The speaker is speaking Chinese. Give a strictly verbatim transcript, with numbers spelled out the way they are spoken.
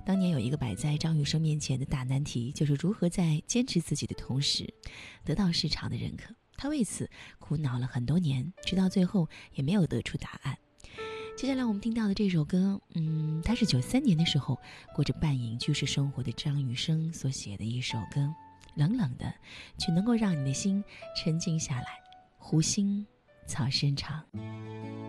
当年有一个摆在张雨生面前的大难题，就是如何在坚持自己的同时得到市场的认可。他为此苦恼了很多年，直到最后也没有得出答案。接下来我们听到的这首歌，嗯，它是九三年的时候过着半隐居士生活的张雨生所写的一首歌，冷冷的，却能够让你的心沉静下来。湖心草深长。